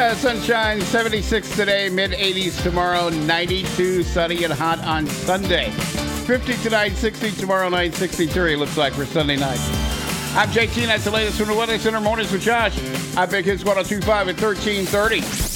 Sunshine, 76 today, mid-80s tomorrow, 92, sunny and hot on Sunday. 50 tonight, 60 tomorrow night, 63 looks like for Sunday night. I'm JT, and that's the latest from the Weather Center Mornings with Josh. I Big Hits 102.5 at 1330.